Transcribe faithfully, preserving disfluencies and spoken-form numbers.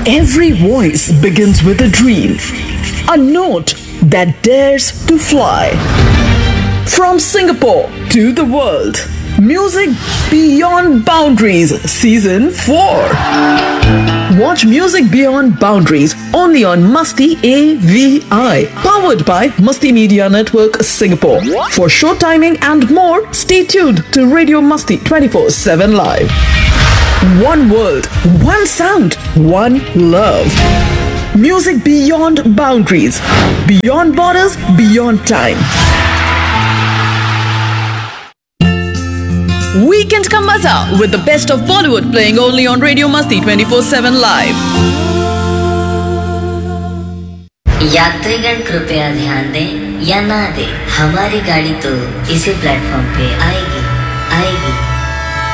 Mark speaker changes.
Speaker 1: Every voice begins with a dream, a note that dares to fly. From Singapore to the world, Music Beyond Boundaries Season four. Watch Music Beyond Boundaries only on Musti A V I, powered by Musti Media Network Singapore. For show timing and more, stay tuned to Radio Musti twenty-four seven Live. One world, one sound, one love. Music Beyond Boundaries. Beyond borders, beyond time. Weekend ka maza with the best of Bollywood playing only on Radio Musti twenty-four seven Live.
Speaker 2: यात्रीगण कृपया ध्यान दें या ना दें, हमारी गाड़ी तो इसी प्लेटफॉर्म पे आएगी आएगी